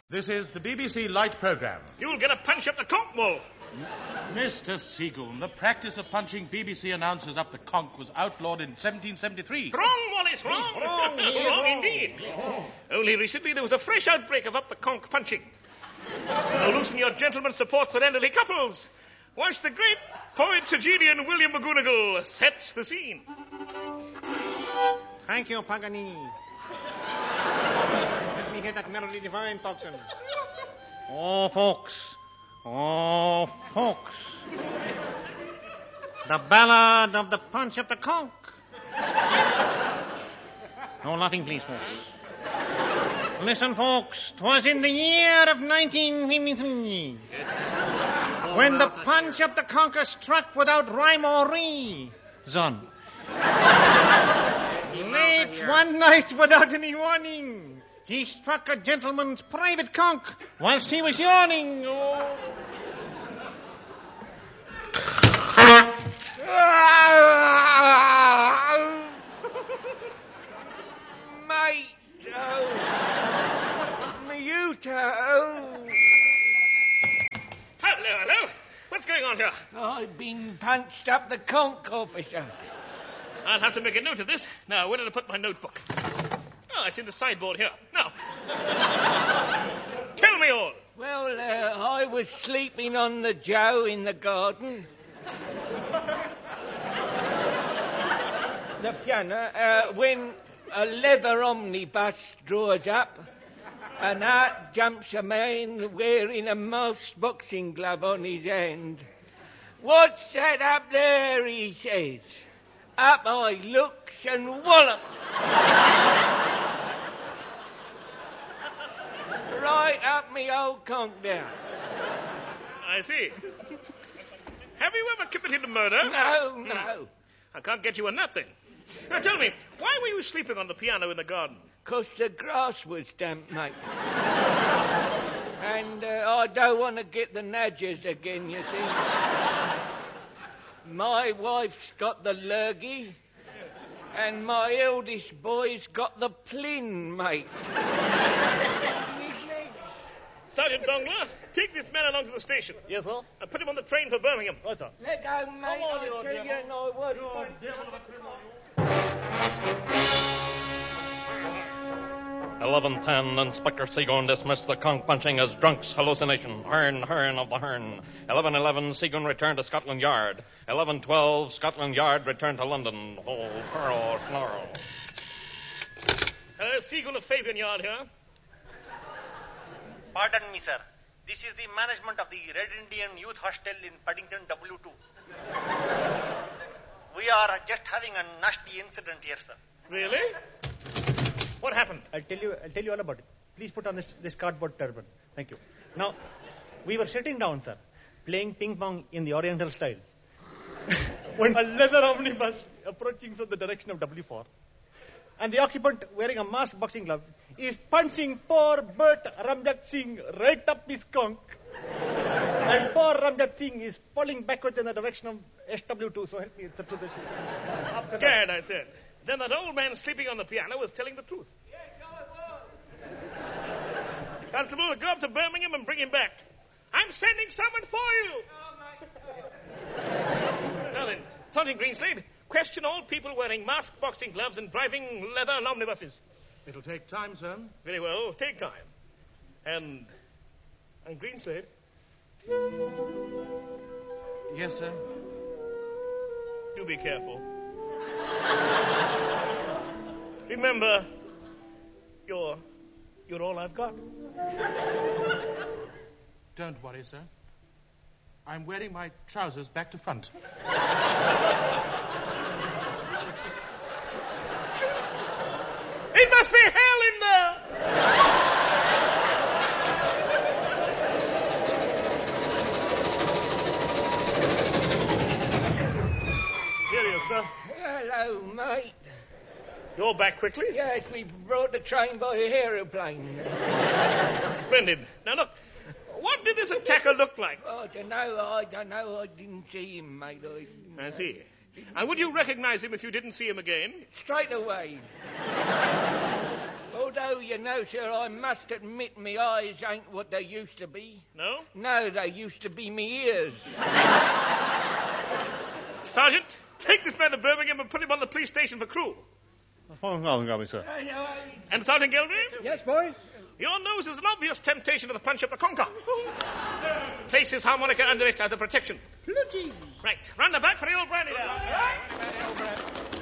This is the BBC Light Programme. You'll get a punch up the conch, Mull. Mr. Seagoon, the practice of punching BBC announcers up the conch was outlawed in 1773. Wrong, Wallace, wrong. Wrong indeed. Only recently there was a fresh outbreak of up the conch punching. Now loosen your gentlemen's support for elderly couples, whilst the great poet tragedian William McGonagall sets the scene. Thank you, Paganini. Let me hear that melody divine, Tocsin. Oh, folks. The ballad of the punch of the conch. No laughing, please, folks. Listen, folks. 'Twas in the year of 1953 when the punch of the conch struck without rhyme or reason. Late one night without any warning, he struck a gentleman's private conch whilst he was yawning. Oh. Mate, Hello. What's going on here? I've been punched up the conch, officer. I'll have to make a note of this. Now, where did I put my notebook? Oh, it's in the sideboard here. Now, tell me all. Well, I was sleeping on the joe in the garden. The piano, when a leather omnibus draws up, and out jumps a man wearing a mouse boxing glove on his hand. "What's that up there?" he says. Up I looks and wallop. Right up me old conch down. I see. Have you ever committed a murder? No. I can't get you on that thing. Now tell me, why were you sleeping on the piano in the garden? 'Cause the grass was damp, mate. And I don't want to get the nadgers again, you see. My wife's got the lurgy, and my eldest boy's got the plin, mate. Sergeant Dongler, take this man along to the station. Yes, sir. And put him on the train for Birmingham. Right, sir. Let go, mate. I tell you, and I won't. 11:10, Inspector Seagoon dismissed the conch punching as drunk's hallucination. Hearn of the Hearn. 11:11, Seagoon returned to Scotland Yard. 11:12, Scotland Yard returned to London. Hello, Seagoon of Fabian Yard here. Pardon me, sir. This is the management of the Red Indian Youth Hostel in Paddington W2. We are just having a nasty incident here, sir. Really? What happened? I'll tell you all about it. Please put on this cardboard turban. Thank you. Now, we were sitting down, sir, playing ping pong in the Oriental style, when a leather omnibus approaching from the direction of W4, and the occupant wearing a mask boxing glove is punching poor Bert Ramjat Singh right up his conch. And poor Ramjat Singh is falling backwards in the direction of SW2. So help me. Gad, I said. Then that old man sleeping on the piano was telling the truth. Yes, I was. Constable, go up to Birmingham and bring him back. I'm sending someone for you. Now then, Sergeant Greenslade, question all people wearing mask boxing gloves and driving leather omnibuses. It'll take time, sir. Very well, take time. And Greenslade? Yes, sir. You be careful. Remember, you're all I've got. Don't worry, sir. I'm wearing my trousers back to front. It must be hell in there! Here he is, sir. Hello, mate. You're back quickly? Yes, we brought the train by aeroplane. Splendid. Now, look, what did this attacker look like? I don't know. I didn't see him, mate. I see. And would you recognize him if you didn't see him again? Straight away. Although, you know, sir, I must admit me eyes ain't what they used to be. No? No, they used to be me ears. Sergeant, take this man to Birmingham and put him on the police station for cruel. Sir. And Sergeant Gelby? Yes, boy? Your nose is an obvious temptation to the punch up the conker. Place his harmonica under it as a protection. Bloody. Right. Run the back for the old brandy now.